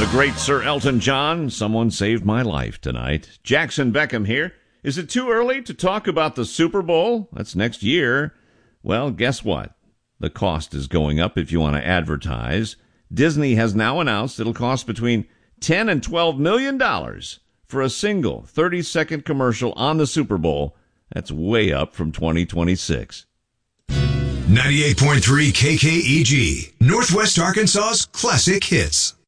The great Sir Elton John, someone saved my life tonight. Jackson Beckham here. Is it too early to talk about the Super Bowl? That's next year. Well, guess what? The cost is going up if you want to advertise. Disney has now announced it'll cost between $10 and $12 million for a single 30-second commercial on the Super Bowl. That's way up from 2026. 98.3 KKEG, Northwest Arkansas's classic hits.